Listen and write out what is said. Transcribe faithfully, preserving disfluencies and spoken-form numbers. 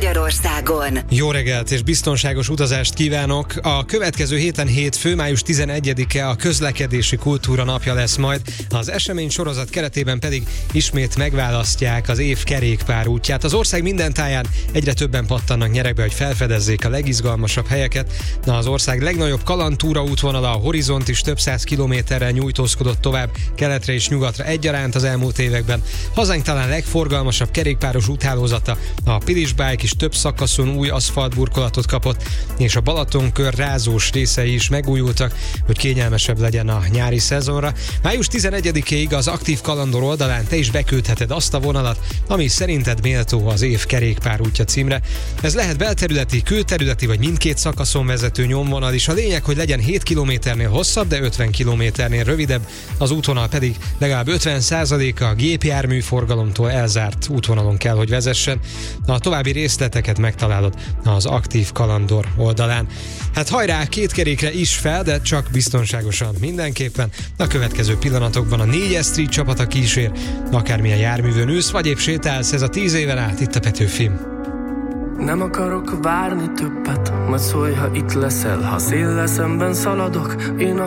Magyarországon. Jó reggelt és biztonságos utazást kívánok! A következő héten hétfő, május tizenegyedike a közlekedési kultúra napja lesz majd. Az esemény sorozat keretében pedig ismét megválasztják az év kerékpár útját. Az ország minden táján egyre többen pattannak nyeregbe, hogy felfedezzék a legizgalmasabb helyeket. Na, az ország legnagyobb kalandtúra útvonala, a Horizont is több száz kilométerrel nyújtózkodott tovább keletre és nyugatra egyaránt az elmúlt években. Hazánk talán legforgalmasabb kerékpáros úthálózata, a Pilis Bike is több szakaszon új aszfaltburkolatot kapott, és a Balatonkör rázós részei is megújultak, hogy kényelmesebb legyen a nyári szezonra. május tizenegyedikéig az Aktív Kalandor oldalán te is beküldheted azt a vonalat, ami szerinted méltó az év kerékpárútja címre. Ez lehet belterületi, külterületi vagy mindkét szakaszon vezető nyomvonal is. A lényeg, hogy legyen hét kilométernél hosszabb, de ötven kilométernél rövidebb, az útvonal pedig legalább ötven százaléka a gépjármű forgalomtól elzárt útvonalon kell, hogy vezessen. A további részleteket megtalálod az Aktív Kalandor oldalán. Hát hajrá, két kerékre is fel, de csak biztonságosan mindenképpen. A következő pillanatokban a négyes Street csapata kísér, akármilyen járművön ülsz, vagy épp sétálsz, ez a tíz éven át itt a Petőfi. Nem akarok várni többet, majd szólj, ha itt leszel. Ha széllel szemben szaladok, én a